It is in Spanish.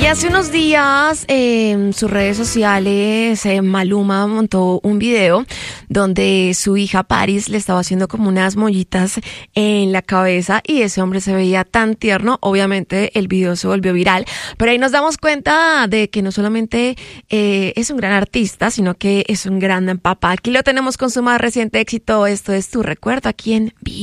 hace unos días en sus redes sociales Maluma montó un video donde su hija Paris le estaba haciendo como unas mollitas en la cabeza y ese hombre se veía tan tierno. Obviamente el video se volvió viral, pero ahí nos damos cuenta de que no solamente es un gran artista, sino que es un gran papá. Aquí lo tenemos con su más reciente éxito. Esto es Tu Recuerdo aquí en